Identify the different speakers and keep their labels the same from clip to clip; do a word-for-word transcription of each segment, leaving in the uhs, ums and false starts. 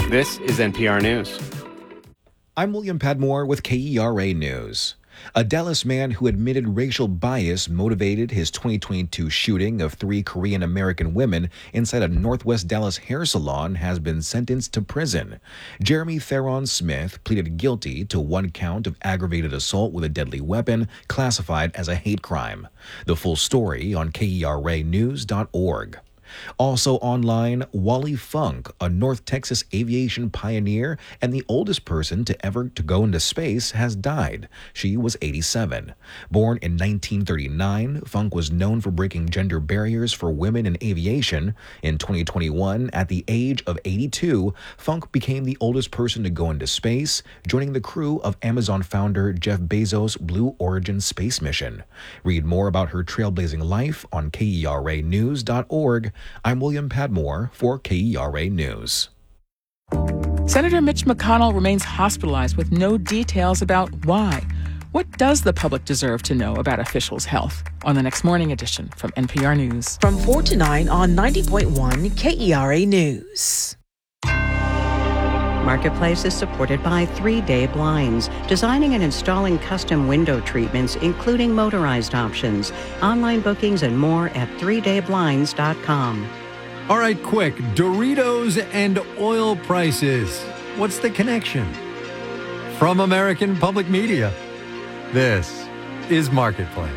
Speaker 1: This is N P R News.
Speaker 2: I'm William Padmore with K E R A News. A Dallas man who admitted racial bias motivated his twenty twenty-two shooting of three Korean American women inside a Northwest Dallas hair salon has been sentenced to prison. Jeremy Theron Smith pleaded guilty to one count of aggravated assault with a deadly weapon, classified as a hate crime. The full story on K E R A news dot org. Also online, Wally Funk, a North Texas aviation pioneer and the oldest person to ever to go into space, has died. She was eighty-seven. Born in nineteen thirty-nine, Funk was known for breaking gender barriers for women in aviation. In twenty twenty-one, at the age of eighty-two, Funk became the oldest person to go into space, joining the crew of Amazon founder Jeff Bezos' Blue Origin space mission. Read more about her trailblazing life on K E R A news dot org. I'm William Padmore for K E R A News.
Speaker 3: Senator Mitch McConnell remains hospitalized with no details about why. What does the public deserve to know about officials' health? On the next morning edition from N P R News.
Speaker 4: From four to nine on ninety point one K E R A News.
Speaker 5: Marketplace is supported by three day Blinds, designing and installing custom window treatments, including motorized options. Online bookings and more at three day blinds dot com.
Speaker 6: All right, quick. Doritos and oil prices. What's the connection? From American Public Media, this is Marketplace.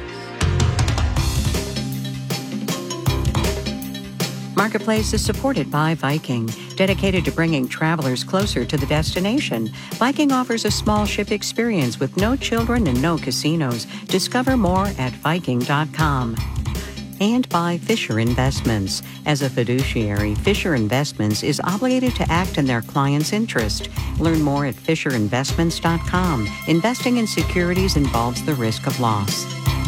Speaker 5: Marketplace is supported by Viking, dedicated to bringing travelers closer to the destination. Viking offers a small ship experience with no children and no casinos. Discover more at viking dot com. And by Fisher Investments. As a fiduciary, Fisher Investments is obligated to act in their client's interest. Learn more at fisher investments dot com. Investing in securities involves the risk of loss.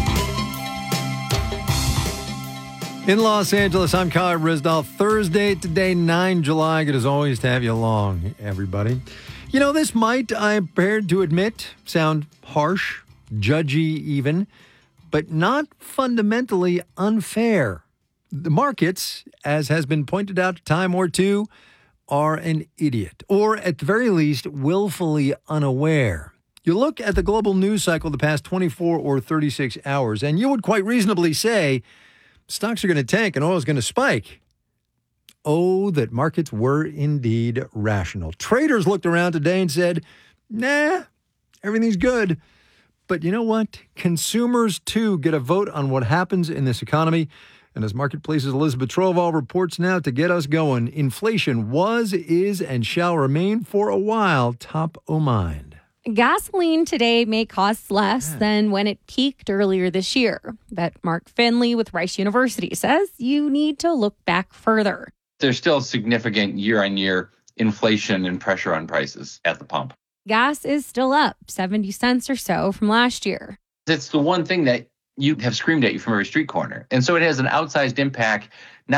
Speaker 6: In Los Angeles, I'm Kyle Risdall. Thursday today, the ninth of July. Good as always to have you along, everybody. You know, this might, I'm prepared to admit, sound harsh, judgy even, but not fundamentally unfair. The markets, as has been pointed out a time or two, are an idiot, or at the very least, willfully unaware. You look at the global news cycle the past twenty-four or thirty-six hours, and you would quite reasonably say, stocks are going to tank and oil is going to spike. Oh, that markets were indeed rational. Traders looked around today and said, nah, everything's good. But you know what? Consumers, too, get a vote on what happens in this economy. And as Marketplace's Elizabeth Troval reports now to get us going, inflation was, is, and shall remain for a while top o' mind.
Speaker 7: Gasoline today may cost less yeah. than when it peaked earlier this year. But Mark Finley with Rice University says you need to look back further.
Speaker 8: There's still significant year-on-year inflation and pressure on prices at the pump.
Speaker 7: Gas is still up seventy cents or so from last year.
Speaker 8: It's the one thing that you have screamed at you from every street corner. And so it has an outsized impact